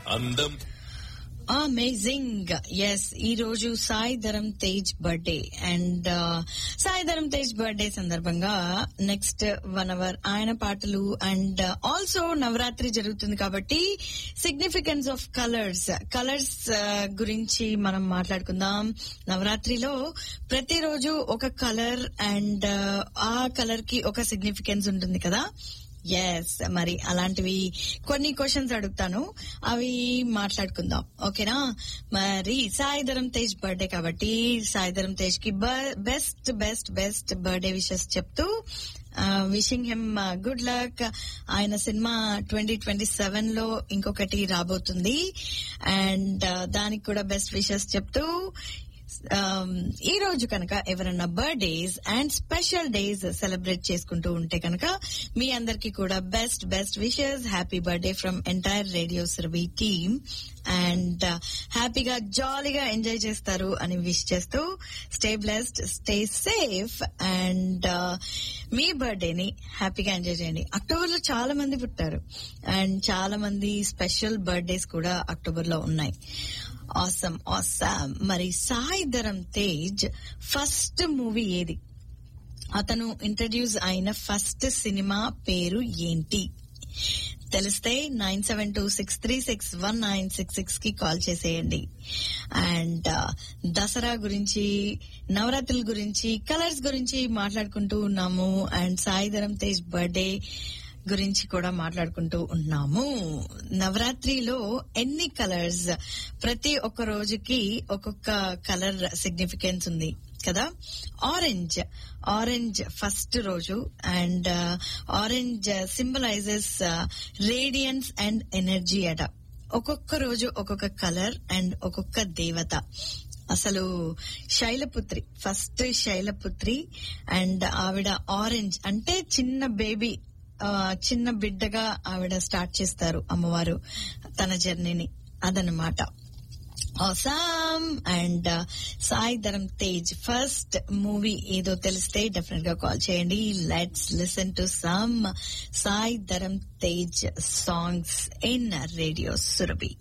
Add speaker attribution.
Speaker 1: అందం.
Speaker 2: Amazing. Yes, ఈ రోజు Sai Dharam Tej birthday and Sai Dharam Tej birthday సందర్భంగా నెక్స్ట్ 1 hour ఆయన పాటలు అండ్ ఆల్సో నవరాత్రి జరుగుతుంది కాబట్టి సిగ్నిఫికెన్స్ ఆఫ్ కలర్స్ గురించి మనం మాట్లాడుకుందాం. నవరాత్రిలో ప్రతిరోజు ఒక కలర్ అండ్ ఆ కలర్ కి ఒక సిగ్నిఫికెన్స్ ఉంటుంది కదా. ఎస్, మరి అలాంటివి కొన్ని క్వశ్చన్స్ అడుగుతాను, అవి మాట్లాడుకుందాం. ఓకేనా? మరి సాయి ధరమ్ తేజ్ బర్త్డే కాబట్టి సాయి ధరమ్ తేజ్ కి best best best birthday wishes చెప్తూ విషింగ్ హిమ్ గుడ్ లక్. ఆయన సినిమా 2027 లో ఇంకొకటి రాబోతుంది అండ్ దానికి కూడా బెస్ట్ విషెస్ చెప్తూ ఈ రోజు కనుక ఎవరన్నా birthdays and special days celebrate చేసుకుంటూ ఉంటే కనుక మీ అందరికి కూడా best best wishes. Happy birthday from entire radio Surabhi team and హ్యాపీగా జాలీగా ఎంజాయ్ చేస్తారు అని విష్ చేస్తూ stay blessed, stay safe and మీ బర్త్డేని హ్యాపీగా ఎంజాయ్ చేయండి. అక్టోబర్ లో చాలా మంది పుట్టారు అండ్ చాలా మంది స్పెషల్ బర్త్డేస్ కూడా అక్టోబర్ లో ఉన్నాయి. ఆసమ్. మరి సాయి ధరమ్ తేజ్ ఫస్ట్ మూవీ ఏది? అతను ఇంట్రడ్యూస్ అయిన ఫస్ట్ సినిమా పేరు ఏంటి? తెలిస్తే 9726361966 కి కాల్ చేసేయండి. అండ్ దసరా గురించి, నవరాత్రుల గురించి, కలర్స్ గురించి మాట్లాడుకుంటూ ఉన్నాము అండ్ సాయి ధరమ్ తేజ్ బర్త్డే గురించి కూడా మాట్లాడుకుంటూ ఉన్నాము. నవరాత్రిలో ఎన్ని కలర్స్? ప్రతి ఒక్క రోజుకి ఒక్కొక్క కలర్ సిగ్నిఫికెన్స్ ఉంది కదా. ఆరెంజ్ ఫస్ట్ రోజు and orange symbolises radians and energy అట. ఒక్కొక్క రోజు ఒక్కొక్క కలర్ అండ్ ఒక్కొక్క దేవత. అసలు శైలపుత్రి, ఫస్ట్ శైలపుత్రి అండ్ ఆవిడ ఆరెంజ్ అంటే చిన్న బేబీ, చిన్న బిడ్డగా ఆవిడ స్టార్ట్ చేస్తారు అమ్మవారు తన జర్నీని. అదనమాట. Awesome. And Sai Dharam Tej first movie ఏదో తెలిస్తే డెఫినెట్ గా కాల్ చేయండి. Let's listen to some Sai Dharam Tej songs in radio Surabhi.